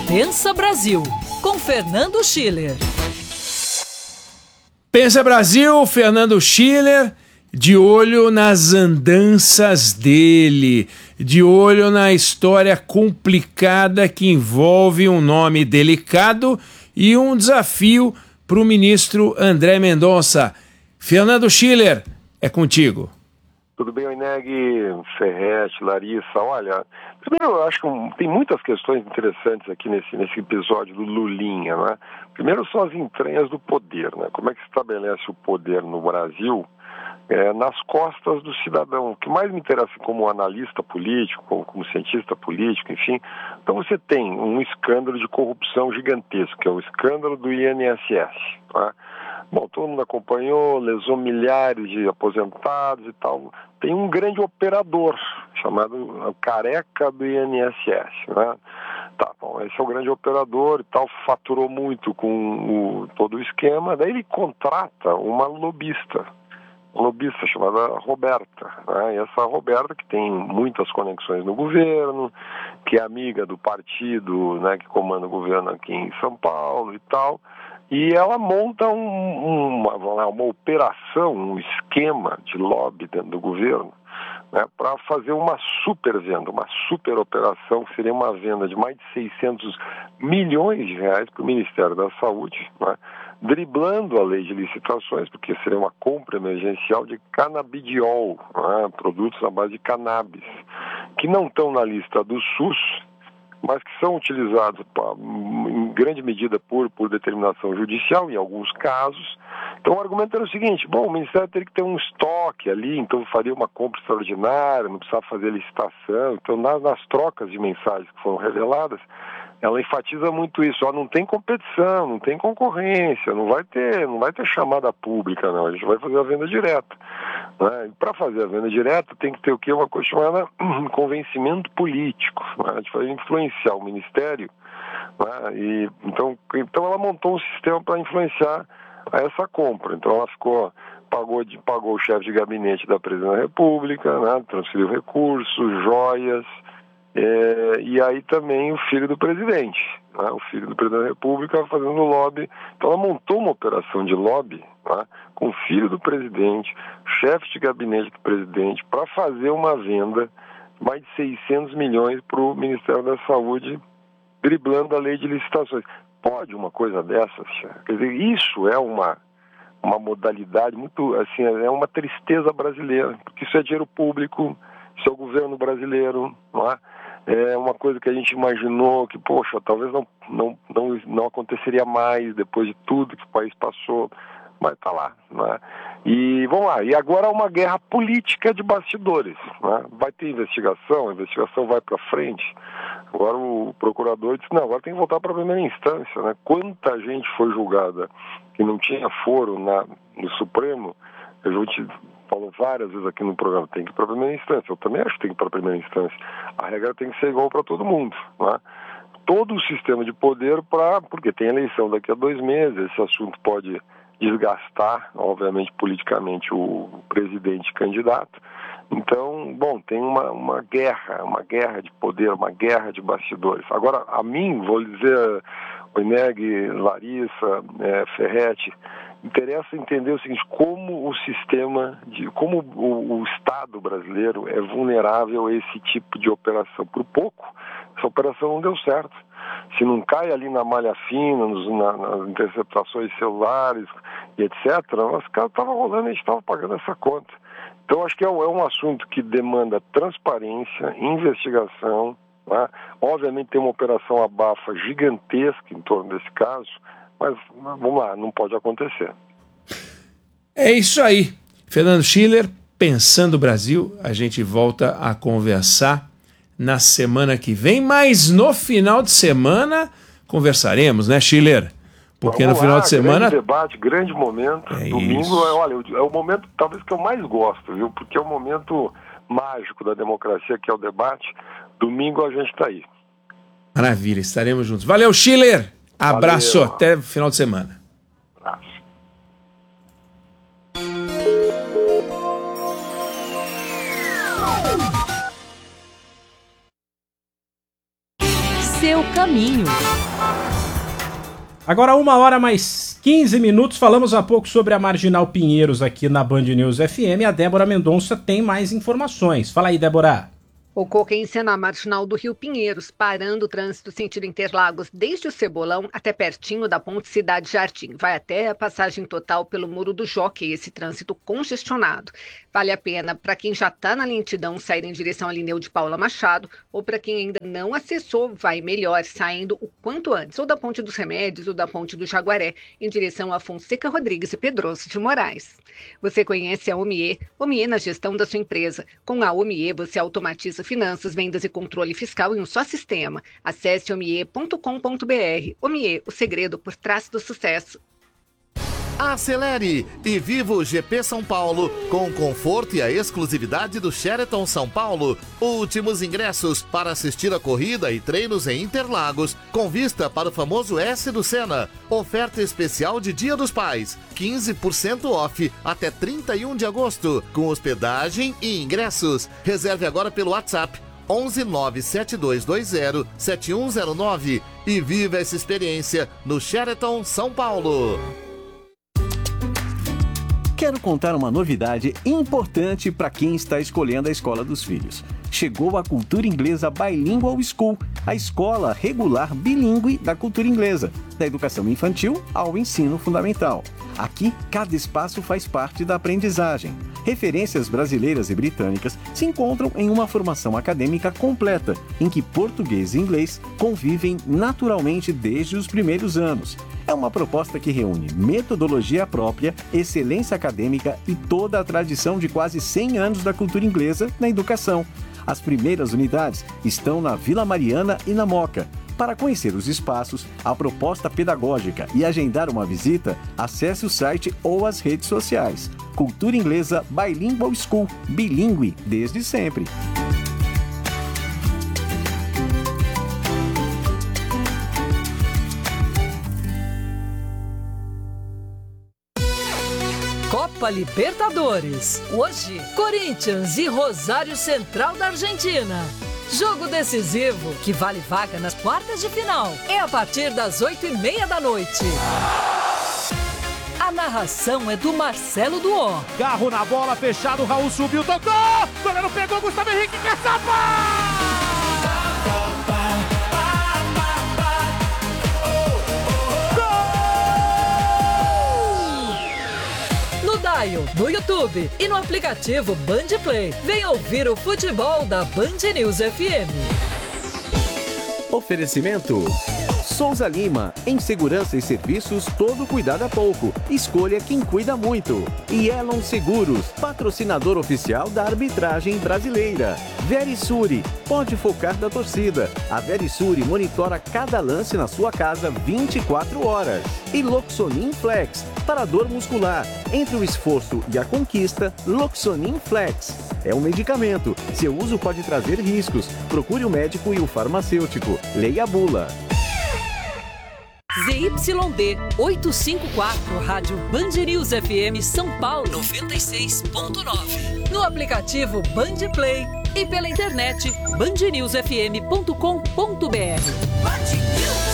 Pensa Brasil, com Fernando Schiller. Pensa Brasil, Fernando Schiller, de olho nas andanças dele, de olho na história complicada que envolve um nome delicado e um desafio para o ministro André Mendonça. Fernando Schiller, é contigo. Tudo bem, Oineg, Ferretti, Larissa? Olha, primeiro eu acho que tem muitas questões interessantes aqui nesse episódio do Lulinha, né? Primeiro são as entranhas do poder, né? Como é que se estabelece o poder no Brasil nas costas do cidadão. O que mais me interessa como analista político, como cientista político, enfim. Então você tem um escândalo de corrupção gigantesco, que é o escândalo do INSS, tá? Bom, todo mundo acompanhou, lesou milhares de aposentados e tal. Tem um grande operador, chamado Careca do INSS, né? Tá, bom, esse é o grande operador e tal, faturou muito com todo o esquema, daí ele contrata uma lobista chamada Roberta, né? E essa Roberta, que tem muitas conexões no governo, que é amiga do partido, né, que comanda o governo aqui em São Paulo e tal, e ela monta uma operação, um esquema de lobby dentro do governo, né, para fazer uma super venda, uma super operação, que seria uma venda de mais de 600 milhões de reais para o Ministério da Saúde, né, driblando a lei de licitações, porque seria uma compra emergencial de canabidiol, né, produtos à base de cannabis, que não estão na lista do SUS, mas que são utilizados em grande medida por determinação judicial, em alguns casos. Então o argumento era o seguinte: bom, o Ministério teria que ter um estoque ali, então faria uma compra extraordinária, não precisava fazer licitação. Então nas trocas de mensagens que foram reveladas, ela enfatiza muito isso: ó, não tem competição, não tem concorrência, não vai ter chamada pública, não, a gente vai fazer a venda direta, né? E para fazer a venda direta tem que ter o quê? Uma coisa chamada convencimento político, né? A gente vai influenciar o Ministério, né? E então ela montou um sistema para influenciar essa compra. Então ela pagou o chefe de gabinete da Presidência da República, né? Transferiu recursos, joias, e aí também o filho do presidente, né? O filho do presidente da República fazendo lobby. Então ela montou uma operação de lobby, né, com o filho do presidente, chefe de gabinete do presidente, para fazer uma venda de mais de 600 milhões para o Ministério da Saúde, driblando a lei de licitações. Pode uma coisa dessas? Quer dizer, isso é uma modalidade muito, assim, é uma tristeza brasileira, porque isso é dinheiro público, isso é o governo brasileiro, não é? É uma coisa que a gente imaginou que, poxa, talvez não aconteceria mais depois de tudo que o país passou, mas está lá, né? E vamos lá, e agora há uma guerra política de bastidores, né? Vai ter investigação, a investigação vai para frente. Agora o procurador disse: não, agora tem que voltar para a primeira instância, né? Quanta gente foi julgada que não tinha foro no Supremo. A gente falou várias vezes aqui no programa: tem que ir para a primeira instância. Eu também acho que tem que ir para a primeira instância. A regra tem que ser igual para todo mundo, né? Todo o sistema de poder, porque tem eleição daqui a 2 meses, esse assunto pode desgastar, obviamente, politicamente o presidente candidato. Então, bom, tem uma guerra de poder, uma guerra de bastidores. Agora, a mim, vou dizer, Oineg, Larissa, Ferretti, interessa entender o seguinte: como o sistema, como o Estado brasileiro é vulnerável a esse tipo de operação. Por pouco, essa operação não deu certo. Se não cai ali na malha fina, nas interceptações celulares e etc., os caras estavam rolando e a gente estava pagando essa conta. Então, acho que é um assunto que demanda transparência, investigação, né? Obviamente tem uma operação abafa gigantesca em torno desse caso, mas vamos lá, não pode acontecer. É isso aí. Fernando Schiller, Pensando o Brasil, a gente volta a conversar na semana que vem, mas no final de semana conversaremos, né, Schiller? Porque no final de semana... Grande debate, grande momento. Domingo, olha, é o momento talvez que eu mais gosto, viu? Porque é o momento mágico da democracia, que é o debate. Domingo a gente está aí. Maravilha, estaremos juntos. Valeu, Schiller! Abraço, valeu. Até final de semana. Abraço. seu caminho. Agora 1h mais 15, falamos há pouco sobre a Marginal Pinheiros aqui na Band News FM. A Débora Mendonça tem mais informações. Fala aí, Débora. Ocorrência na Marginal do Rio Pinheiros, parando o trânsito sentido Interlagos desde o Cebolão até pertinho da Ponte Cidade Jardim. Vai até a passagem total pelo Muro do Jockey, esse trânsito congestionado. Vale a pena para quem já está na lentidão sair em direção à Lineu de Paula Machado, ou para quem ainda não acessou, vai melhor saindo o quanto antes, ou da Ponte dos Remédios ou da Ponte do Jaguaré, em direção a Fonseca Rodrigues e Pedroso de Moraes. Você conhece a Omie? Omie na gestão da sua empresa. Com a Omie você automatiza finanças, vendas e controle fiscal em um só sistema. Acesse omie.com.br. Omie, o segredo por trás do sucesso. Acelere e viva o GP São Paulo com o conforto e a exclusividade do Sheraton São Paulo. Últimos ingressos para assistir a corrida e treinos em Interlagos, com vista para o famoso S do Senna. Oferta especial de Dia dos Pais, 15% off até 31 de agosto, com hospedagem e ingressos. Reserve agora pelo WhatsApp 11 97220 7109 e viva essa experiência no Sheraton São Paulo. Quero contar uma novidade importante para quem está escolhendo a escola dos filhos. Chegou a Cultura Inglesa Bilingual School, a escola regular bilíngue da cultura inglesa, da educação infantil ao ensino fundamental. Aqui, cada espaço faz parte da aprendizagem. Referências brasileiras e britânicas se encontram em uma formação acadêmica completa, em que português e inglês convivem naturalmente desde os primeiros anos. É uma proposta que reúne metodologia própria, excelência acadêmica e toda a tradição de quase 100 anos da cultura inglesa na educação. As primeiras unidades estão na Vila Mariana e na Moca. Para conhecer os espaços, a proposta pedagógica e agendar uma visita, acesse o site ou as redes sociais. Cultura Inglesa Bilingual School, bilíngue desde sempre. Copa Libertadores. Hoje, Corinthians e Rosário Central da Argentina. Jogo decisivo que vale vaga nas quartas de final. É a partir das 8h30 da noite. A narração é do Marcelo Duó. Carro na bola, fechado, Raul subiu, tocou! O goleiro pegou, Gustavo Henrique, quer salvar! Dial, no YouTube e no aplicativo Band Play. Vem ouvir o futebol da Band News FM. Oferecimento Souza Lima, em segurança e serviços, todo cuidado é pouco. Escolha quem cuida muito. E Elon Seguros, patrocinador oficial da arbitragem brasileira. Verisure, pode focar da torcida. A Verisure monitora cada lance na sua casa 24 horas. E Loxonin Flex, para dor muscular. Entre o esforço e a conquista, Loxonin Flex. É um medicamento. Seu uso pode trazer riscos. Procure o médico e o farmacêutico. Leia a bula. ZYD 854, Rádio Band News FM São Paulo 96.9. No aplicativo Band Play e pela internet bandnewsfm.com.br.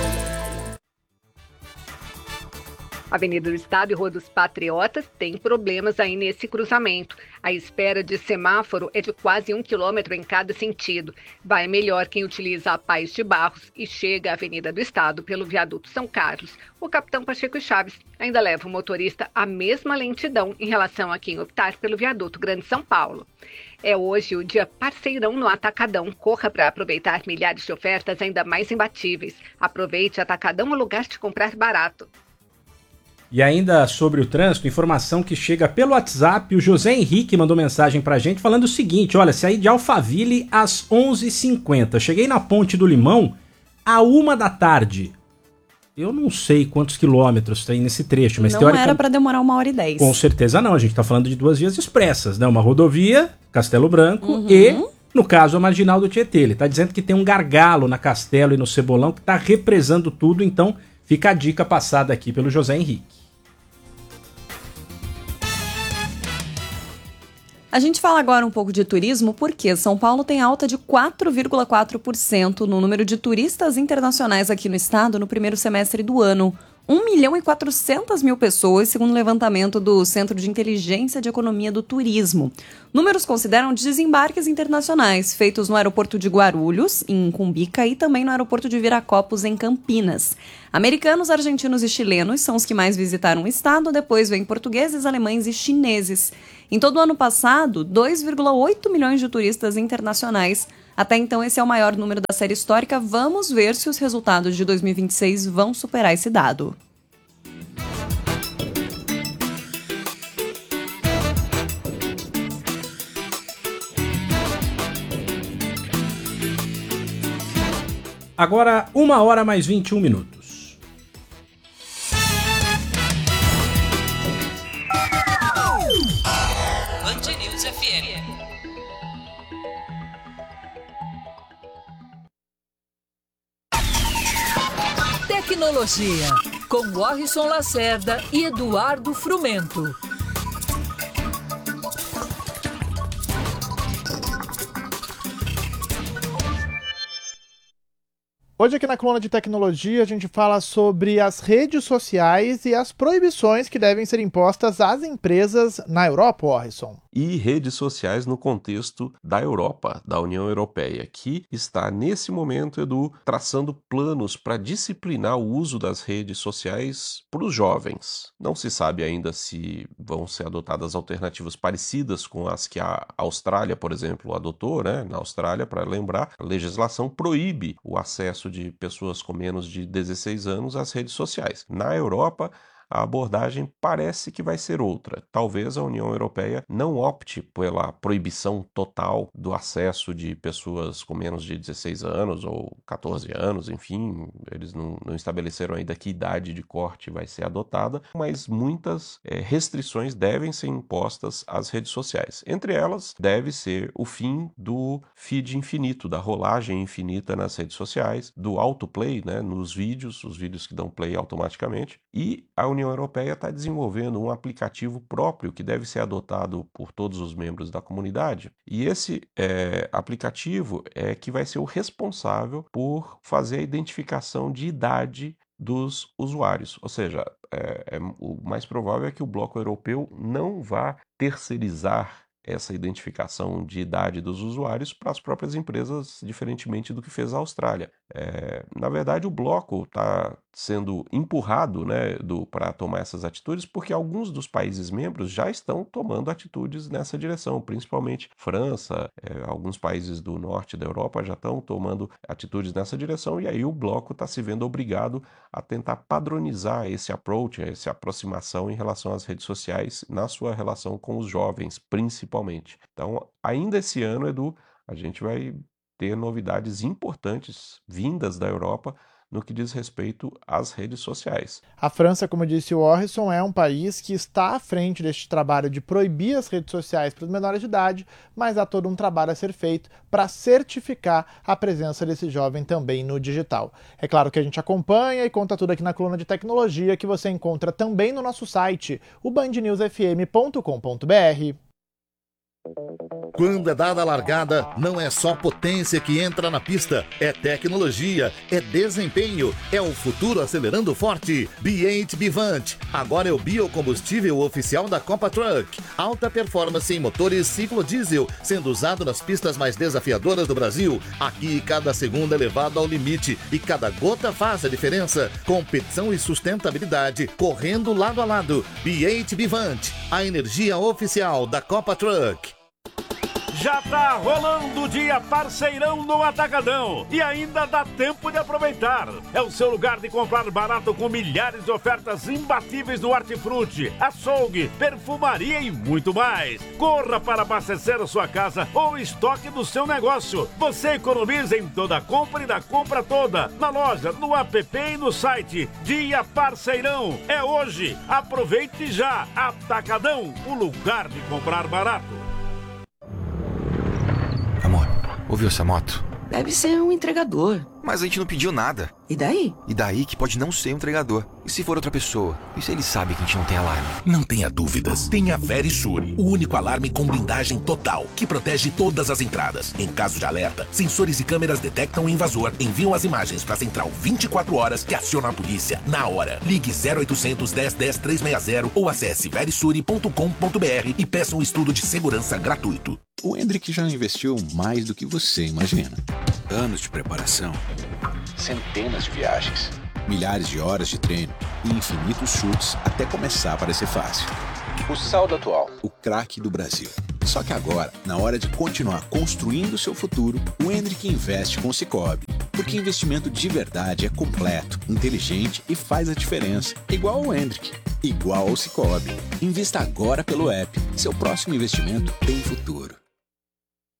Avenida do Estado e Rua dos Patriotas tem problemas aí nesse cruzamento. A espera de semáforo é de quase 1 quilômetro em cada sentido. Vai melhor quem utiliza a Paz de Barros e chega à Avenida do Estado pelo viaduto São Carlos. O capitão Pacheco Chaves ainda leva o motorista à mesma lentidão em relação a quem optar pelo viaduto Grande São Paulo. É hoje o dia parceirão no Atacadão. Corra para aproveitar milhares de ofertas ainda mais imbatíveis. Aproveite, Atacadão é o lugar de comprar barato. E ainda sobre o trânsito, informação que chega pelo WhatsApp, o José Henrique mandou mensagem pra gente falando o seguinte: olha, saí de Alphaville às 11h50, cheguei na Ponte do Limão à 1 da tarde. Eu não sei quantos quilômetros tem nesse trecho, mas não era pra demorar 1h10. Com certeza não, a gente tá falando de 2 vias expressas, né? Uma rodovia, Castelo Branco e, no caso, a Marginal do Tietê. Ele tá dizendo que tem um gargalo na Castelo e no Cebolão que tá represando tudo, então fica a dica passada aqui pelo José Henrique. A gente fala agora um pouco de turismo porque São Paulo tem alta de 4,4% no número de turistas internacionais aqui no estado no primeiro semestre do ano. 1.400.000 pessoas, segundo o levantamento do Centro de Inteligência de Economia do Turismo. Números consideram desembarques internacionais feitos no aeroporto de Guarulhos, em Cumbica, e também no aeroporto de Viracopos, em Campinas. Americanos, argentinos e chilenos são os que mais visitaram o estado, depois vem portugueses, alemães e chineses. Em todo o ano passado, 2,8 milhões de turistas internacionais. Até então, esse é o maior número da série histórica. Vamos ver se os resultados de 2026 vão superar esse dado. Agora, 1h mais 21 minutos. Band News FM. Tecnologia, com Warrison Lacerda e Eduardo Frumento. Hoje aqui na coluna de tecnologia a gente fala sobre as redes sociais e as proibições que devem ser impostas às empresas na Europa, Warrison. E redes sociais no contexto da Europa, da União Europeia, que está nesse momento, Edu, traçando planos para disciplinar o uso das redes sociais para os jovens. Não se sabe ainda se vão ser adotadas alternativas parecidas com as que a Austrália, por exemplo, adotou, né? Na Austrália, para lembrar, a legislação proíbe o acesso de pessoas com menos de 16 anos às redes sociais. Na Europa, a abordagem parece que vai ser outra. Talvez a União Europeia não opte pela proibição total do acesso de pessoas com menos de 16 anos ou 14 anos, enfim, eles não estabeleceram ainda que idade de corte vai ser adotada, mas muitas restrições devem ser impostas às redes sociais. Entre elas, deve ser o fim do feed infinito, da rolagem infinita nas redes sociais, do autoplay, né, nos vídeos, os vídeos que dão play automaticamente, e a União Europeia está desenvolvendo um aplicativo próprio que deve ser adotado por todos os membros da comunidade. E esse aplicativo é que vai ser o responsável por fazer a identificação de idade dos usuários. Ou seja, o mais provável é que o bloco europeu não vá terceirizar essa identificação de idade dos usuários para as próprias empresas, diferentemente do que fez a Austrália. Na verdade, o bloco está sendo empurrado, né, para tomar essas atitudes, porque alguns dos países membros já estão tomando atitudes nessa direção, principalmente França, alguns países do norte da Europa já estão tomando atitudes nessa direção, e aí o bloco está se vendo obrigado a tentar padronizar esse approach, essa aproximação em relação às redes sociais, na sua relação com os jovens, principalmente. Então, ainda esse ano, Edu, a gente vai ter novidades importantes vindas da Europa no que diz respeito às redes sociais. A França, como disse o Warrison, é um país que está à frente deste trabalho de proibir as redes sociais para os menores de idade, mas há todo um trabalho a ser feito para certificar a presença desse jovem também no digital. É claro que a gente acompanha e conta tudo aqui na coluna de tecnologia, que você encontra também no nosso site, o bandnewsfm.com.br. Quando é dada a largada, não é só potência que entra na pista, é tecnologia, é desempenho, é o futuro acelerando forte. B8 Bivante, agora é o biocombustível oficial da Copa Truck. Alta performance em motores ciclo diesel, sendo usado nas pistas mais desafiadoras do Brasil. Aqui, cada segundo é levado ao limite e cada gota faz a diferença. Competição e sustentabilidade, correndo lado a lado. B8 Bivante, a energia oficial da Copa Truck. Já tá rolando o dia parceirão no Atacadão e ainda dá tempo de aproveitar. É o seu lugar de comprar barato com milhares de ofertas imbatíveis no hortifruti, açougue, perfumaria e muito mais. Corra para abastecer a sua casa ou estoque do seu negócio. Você economiza em toda a compra e da compra toda. Na loja, no app e no site. Dia parceirão é hoje. Aproveite já. Atacadão, o lugar de comprar barato. Amor, ouviu essa moto? Deve ser um entregador. Mas a gente não pediu nada. E daí? E daí que pode não ser um entregador. E se for outra pessoa? E se ele sabe que a gente não tem alarme? Não tenha dúvidas. Tem a Verisure, o único alarme com blindagem total, que protege todas as entradas. Em caso de alerta, sensores e câmeras detectam o invasor, enviam as imagens para a central 24 horas que aciona a polícia na hora. Ligue 0800 10 10 360 ou acesse verisure.com.br e peça um estudo de segurança gratuito. O Hendrick já investiu mais do que você imagina. Anos de preparação, centenas de viagens, milhares de horas de treino e infinitos chutes até começar a parecer fácil. O saldo atual, o craque do Brasil. Só que agora, na hora de continuar construindo o seu futuro, o Hendrick investe com o Sicoob. Porque investimento de verdade é completo, inteligente e faz a diferença. Igual ao Hendrick, igual ao Sicoob. Invista agora pelo app. Seu próximo investimento tem futuro.